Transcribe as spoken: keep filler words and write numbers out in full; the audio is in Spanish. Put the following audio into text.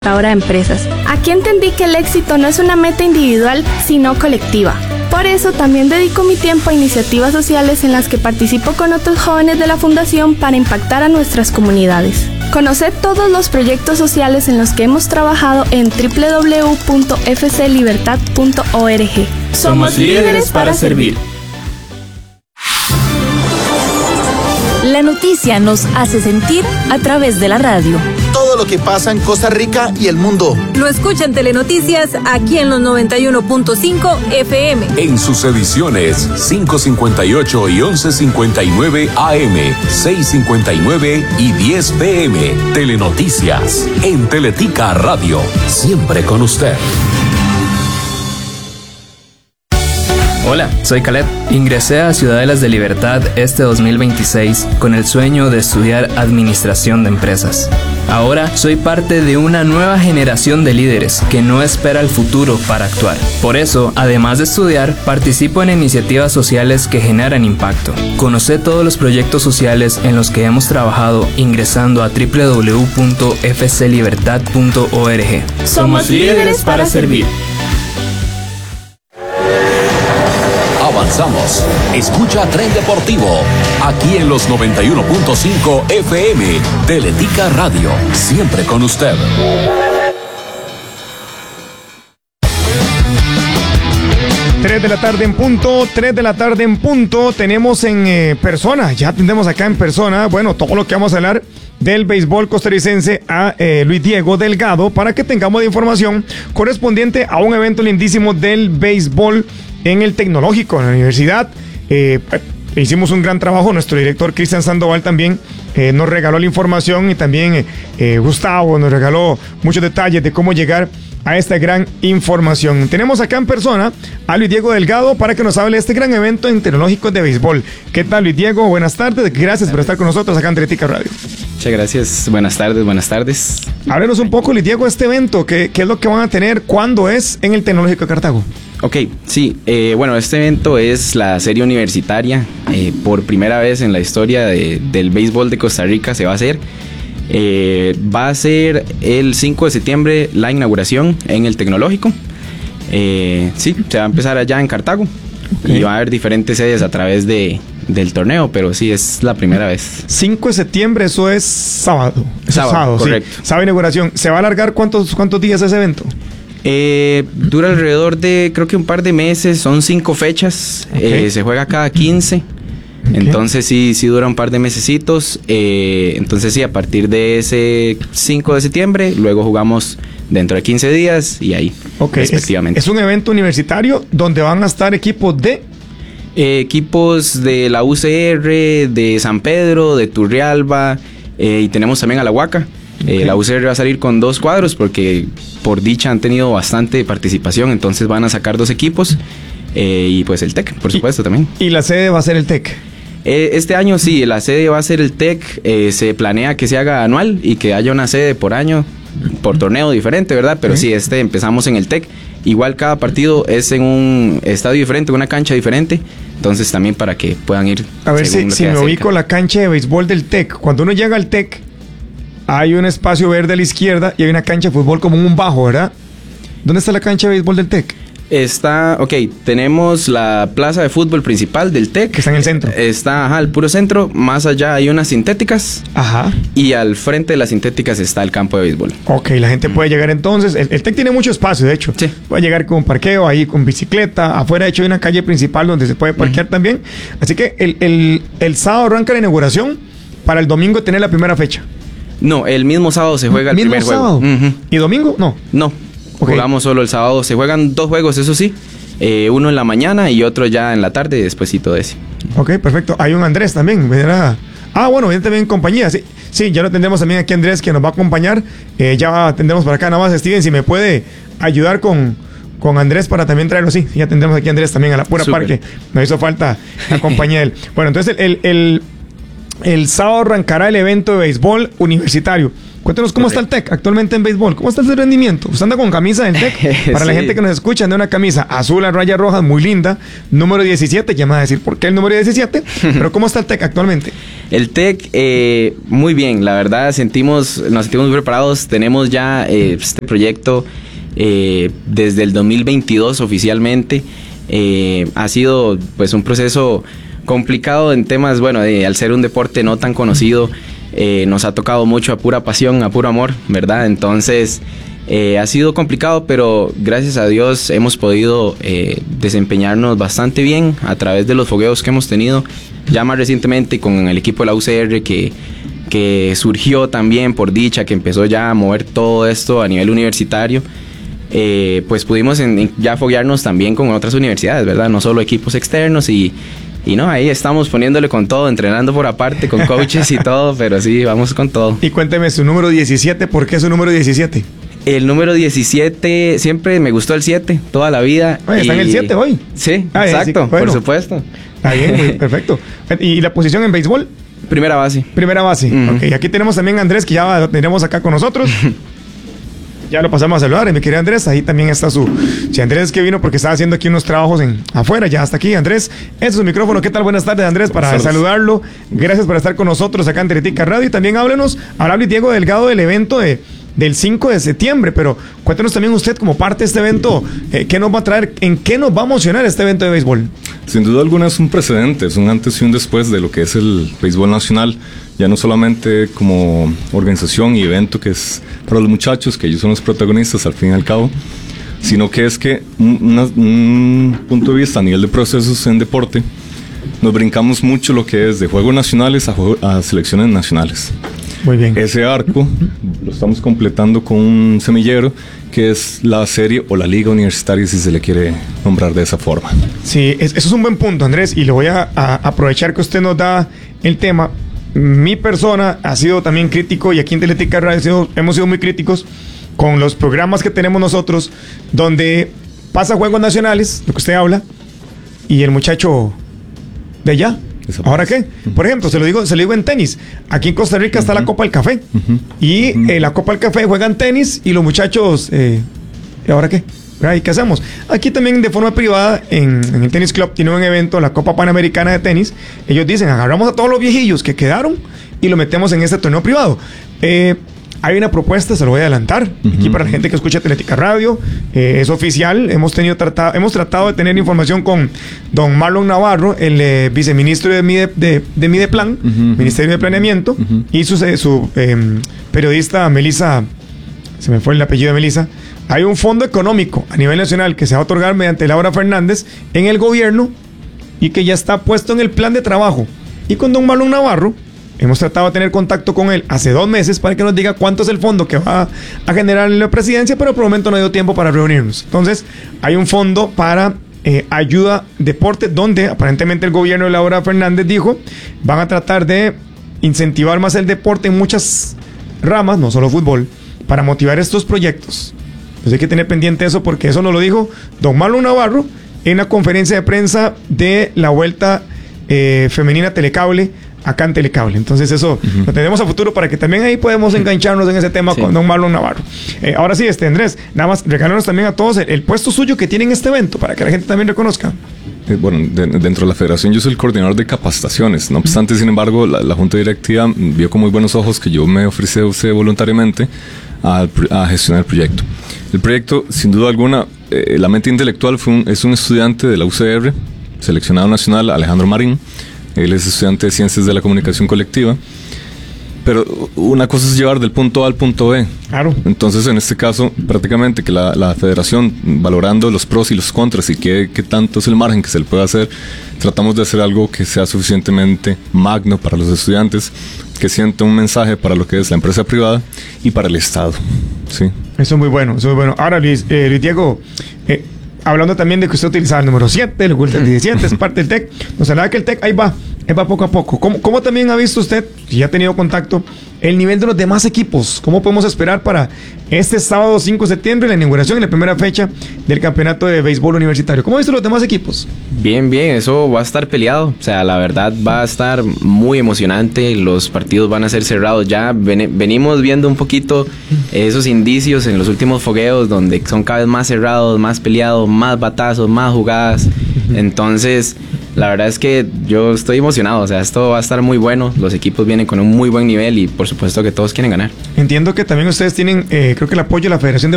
Ahora de empresas. Aquí entendí que el éxito no es una meta individual, sino colectiva. Por eso también dedico mi tiempo a iniciativas sociales en las que participo con otros jóvenes de la Fundación para impactar a nuestras comunidades. Conoce todos los proyectos sociales en los que hemos trabajado en doble u doble u doble u punto f c libertad punto org. Somos líderes para servir. La noticia nos hace sentir a través de la radio. Todo lo que pasa en Costa Rica y el mundo. Lo escucha en Telenoticias aquí en los noventa y uno punto cinco F M. En sus ediciones cinco cincuenta y ocho y once cincuenta y nueve A M, seis cincuenta y nueve y diez P M. Telenoticias en Teletica Radio. Siempre con usted. Hola, soy Caleb. Ingresé a Ciudadelas de Libertad este dos mil veintiséis con el sueño de estudiar Administración de Empresas. Ahora soy parte de una nueva generación de líderes que no espera el futuro para actuar. Por eso, además de estudiar, participo en iniciativas sociales que generan impacto. Conoce todos los proyectos sociales en los que hemos trabajado ingresando a doble u doble u doble u punto f c libertad punto org. Somos líderes para servir. Avanzamos. Escucha Tren Deportivo aquí en los noventa y uno punto cinco F M. Teletica Radio. Siempre con usted. Tres de la tarde en punto, tres de la tarde en punto, tenemos en eh, persona, ya tendremos acá en persona, bueno, todo lo que vamos a hablar del béisbol costarricense a eh, Luis Diego Delgado, para que tengamos la información correspondiente a un evento lindísimo del béisbol en el Tecnológico, en la universidad. Eh, hicimos un gran trabajo, nuestro director Cristian Sandoval también eh, nos regaló la información, y también eh, eh, Gustavo nos regaló muchos detalles de cómo llegar a esta gran información. Tenemos acá en persona a Luis Diego Delgado para que nos hable de este gran evento en Tecnológicos de béisbol. ¿Qué tal, Luis Diego? Buenas tardes, gracias por estar con nosotros acá en Teletica Radio. Muchas gracias, buenas tardes, buenas tardes. Háblenos un poco, Luis Diego, este evento, ¿qué, qué es lo que van a tener? ¿Cuándo es en el Tecnológico de Cartago? Ok, sí, eh, bueno, este evento es la serie universitaria, eh, por primera vez en la historia de, del béisbol de Costa Rica se va a hacer. Eh, va a ser el cinco de septiembre la inauguración en el Tecnológico. Eh, sí, se va a empezar allá en Cartago. Okay. Y va a haber diferentes sedes a través de, del torneo, pero sí, es la primera vez. cinco de septiembre, eso es sábado. Eso sábado, es sábado, correcto. Sí. Sábado inauguración. ¿Se va a alargar cuántos, cuántos días ese evento? Eh, dura alrededor de, creo que un par de meses, son cinco fechas. Okay. Eh, se juega cada quince. Okay. Entonces sí, sí dura un par de mesecitos. Eh, entonces sí, a partir de ese cinco de septiembre, luego jugamos dentro de quince días y ahí, okay, respectivamente. Es, es un evento universitario donde van a estar equipos de... Eh, equipos de la U C R, de San Pedro, de Turrialba, eh, y tenemos también a la Huaca. Okay. Eh, la U C R va a salir con dos cuadros porque por dicha han tenido bastante participación, entonces van a sacar dos equipos. Eh, y pues el TEC, por supuesto, y, también. ¿Y la sede va a ser el TEC? Eh, este año sí, la sede va a ser el TEC. Eh, se planea que se haga anual y que haya una sede por año, por torneo diferente, ¿verdad? Pero sí, sí este empezamos en el TEC. Igual cada partido es en un estadio diferente, una cancha diferente. Entonces también para que puedan ir. A ver si, si me ubico la cancha de béisbol del TEC. Cuando uno llega al TEC, hay un espacio verde a la izquierda y hay una cancha de fútbol como un bajo, ¿verdad? ¿Dónde está la cancha de béisbol del TEC? Está, ok, tenemos la plaza de fútbol principal del TEC. Que está en el centro. Está, ajá, el puro centro. Más allá hay unas sintéticas. Ajá. Y al frente de las sintéticas está el campo de béisbol. Ok, la gente mm. puede llegar entonces. El, el TEC tiene mucho espacio, de hecho. Sí. Puede llegar con parqueo, ahí con bicicleta. Afuera, de hecho, hay una calle principal donde se puede parquear mm. también. Así que el, el, el sábado arranca la inauguración para el domingo tener la primera fecha. No, el mismo sábado se juega el ¿Mismo primer sábado? juego. Uh-huh. ¿Y domingo? No. No. Okay. Jugamos solo el sábado. Se juegan dos juegos, eso sí. Eh, uno en la mañana y otro ya en la tarde y despuesito de ese. Ok, perfecto. Hay un Andrés también, ¿verdad? Ah, bueno, viene también en compañía. Sí, sí, ya lo tendremos también aquí Andrés, que nos va a acompañar. Eh, ya tendremos por acá nada más Steven, si me puede ayudar con, con Andrés para también traerlo. Sí, ya tendremos aquí a Andrés también a la pura par, que nos hizo falta la compañía de él. Bueno, entonces el, el, el sábado arrancará el evento de béisbol universitario. Cuéntanos cómo Correcto. está el TEC actualmente en béisbol. ¿Cómo está el rendimiento? Usted anda con camisa del TEC. Para sí. la gente que nos escucha, anda una camisa azul a rayas rojas, muy linda. Número diecisiete, ya me va a decir por qué el número diecisiete. Pero ¿cómo está el TEC actualmente? El TEC, eh, muy bien. La verdad, sentimos, nos sentimos muy preparados. Tenemos ya eh, este proyecto eh, desde el dos mil veintidós oficialmente. Eh, ha sido pues un proceso complicado en temas, bueno, de, al ser un deporte no tan conocido, eh, nos ha tocado mucho a pura pasión, a puro amor, ¿verdad? Entonces eh, ha sido complicado, pero gracias a Dios hemos podido eh, desempeñarnos bastante bien a través de los fogueos que hemos tenido, ya más recientemente con el equipo de la U C R que, que surgió también por dicha, que empezó ya a mover todo esto a nivel universitario. Eh, pues pudimos en, en ya foguearnos también con otras universidades, ¿verdad? No solo equipos externos y, y no, ahí estamos poniéndole con todo, entrenando por aparte con coaches y todo, pero sí, vamos con todo. Y cuénteme su número diecisiete, ¿por qué su número diecisiete? El número diecisiete, siempre me gustó el siete, toda la vida. Oye, ¿está en el siete hoy? Sí, ah, exacto, sí, bueno, por supuesto. Está bien, muy perfecto. ¿Y la posición en béisbol? Primera base. Primera base, uh-huh. Ok, aquí tenemos también a Andrés, que ya lo tenemos acá con nosotros. Ya lo pasamos a saludar, mi querido Andrés. Ahí también está su... Si Andrés que vino porque estaba haciendo aquí unos trabajos en afuera, ya hasta aquí. Andrés, este es su micrófono. ¿Qué tal? Buenas tardes, Andrés, para Saludos. saludarlo. Gracias por estar con nosotros acá en Teletica Radio. Y también háblenos, hablarle Diego Delgado del evento de, del cinco de septiembre. Pero cuéntenos también usted, como parte de este evento, eh, ¿qué nos va a traer? ¿En qué nos va a emocionar este evento de béisbol? Sin duda alguna es un precedente, es un antes y un después de lo que es el béisbol nacional. Ya no solamente como organización y evento que es para los muchachos, que ellos son los protagonistas al fin y al cabo, sino que es que una, un punto de vista a nivel de procesos en deporte, nos brincamos mucho lo que es de juegos nacionales a, juego, a selecciones nacionales. Muy bien. Ese arco lo estamos completando con un semillero que es la serie o la liga universitaria, si se le quiere nombrar de esa forma. Sí, es, eso es un buen punto, Andrés, y lo voy a, a aprovechar que usted nos da el tema. Mi persona ha sido también crítico, y aquí en Teletica Radio hemos sido muy críticos con los programas que tenemos nosotros, donde pasa juegos nacionales, lo que usted habla, y el muchacho de allá, ¿ahora qué? Uh-huh. Por ejemplo, se lo digo, se lo digo en tenis. Aquí en Costa Rica uh-huh. está la Copa del Café, uh-huh. y uh-huh. Eh, la Copa del Café juegan tenis, y los muchachos, eh, ¿ahora qué? ¿Y qué hacemos? Aquí también de forma privada, en, en el Tennis Club tiene un evento, la Copa Panamericana de Tenis. Ellos dicen, agarramos a todos los viejillos que quedaron y lo metemos en este torneo privado. Eh, hay una propuesta, se lo voy a adelantar, uh-huh. aquí para la gente que escucha Teletica Radio, eh, es oficial. Hemos tenido tratado, hemos tratado de tener información con don Marlon Navarro, el eh, viceministro de, Mide, de, de Mideplan, uh-huh. Ministerio de Planeamiento, uh-huh. y su, su eh, periodista Melissa, se me fue el apellido de Melissa. Hay un fondo económico a nivel nacional que se va a otorgar mediante Laura Fernández en el gobierno y que ya está puesto en el plan de trabajo. Y con don Marlon Navarro hemos tratado de tener contacto con él hace dos meses para que nos diga cuánto es el fondo que va a generar en la presidencia, pero por el momento no dio tiempo para reunirnos. Entonces, hay un fondo para eh, ayuda deporte, donde aparentemente el gobierno de Laura Fernández dijo van a tratar de incentivar más el deporte en muchas ramas, no solo fútbol, para motivar estos proyectos. Entonces hay que tener pendiente eso, porque eso nos lo dijo don Marlon Navarro en la conferencia de prensa de la Vuelta eh, Femenina Telecable, acá en Telecable. Entonces eso uh-huh. lo tenemos a futuro para que también ahí podemos engancharnos en ese tema sí. con don Marlon Navarro. Eh, ahora sí, este Andrés, nada más regálanos también a todos el, el puesto suyo que tiene en este evento, para que la gente también reconozca. Eh, bueno, de, dentro de la federación yo soy el coordinador de capacitaciones. No obstante, sin embargo, la, la junta directiva vio con muy buenos ojos que yo me ofrecí voluntariamente a, a gestionar el proyecto. El proyecto, sin duda alguna, eh, la mente intelectual fue un, es un estudiante de la U C R, seleccionado nacional, Alejandro Marín. Él es estudiante de Ciencias de la Comunicación Colectiva. Pero una cosa es llevar del punto A al punto B. Claro. Entonces, en este caso, prácticamente que la, la federación, valorando los pros y los contras y qué, qué tanto es el margen que se le puede hacer, tratamos de hacer algo que sea suficientemente magno para los estudiantes, que sienta un mensaje para lo que es la empresa privada y para el Estado. ¿Sí? Eso es muy bueno, eso es muy bueno. Ahora, Luis, eh, Luis Diego, eh, hablando también de que usted utilizaba el número siete, le gusta el diecisiete, es parte del TEC. Nos hablaba que el TEC ahí va. Es va poco a poco. ¿Cómo, cómo también ha visto usted, si ha tenido contacto, el nivel de los demás equipos? ¿Cómo podemos esperar para este sábado cinco de septiembre, la inauguración y la primera fecha del campeonato de béisbol universitario? ¿Cómo ha visto los demás equipos? Bien, bien, eso va a estar peleado. O sea, la verdad va a estar muy emocionante. Los partidos van a ser cerrados ya. Ven, venimos viendo un poquito esos indicios en los últimos fogueos, donde son cada vez más cerrados, más peleados, más batazos, más jugadas. Entonces, la verdad es que yo estoy emocionado. O sea, esto va a estar muy bueno. Los equipos vienen con un muy buen nivel y por supuesto que todos quieren ganar. Entiendo que también ustedes tienen, eh, creo que el apoyo de la Federación de